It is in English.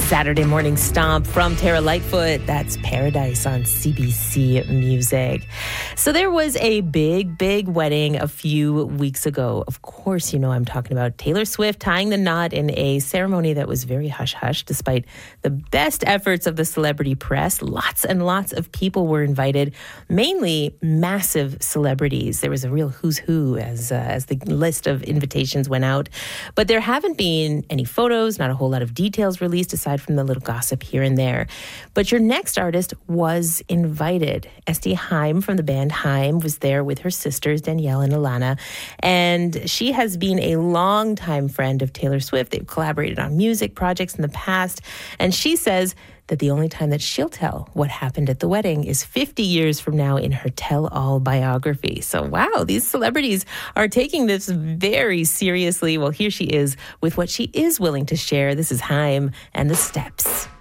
Saturday morning stomp from Tara Lightfoot. That's Paradise on CBC Music. So there was a big wedding a few weeks ago. Of course, you know I'm talking about Taylor Swift tying the knot in a ceremony that was very hush-hush despite the best efforts of the celebrity press. Lots and lots of people were invited, mainly massive celebrities. There was a real who's who as the list of invitations went out. But there haven't been any photos, not a whole lot of details released aside from the little gossip here and there. But your next artist was invited. Esty Haim from the band Haim was there with her sisters, Danielle and Alana. And she has been a longtime friend of Taylor Swift. They've collaborated on music projects in the past. And she says that the only time that she'll tell what happened at the wedding is 50 years from now in her tell-all biography. So, wow, these celebrities are taking this very seriously. Well, here she is with what she is willing to share. This is Haim and the Steps.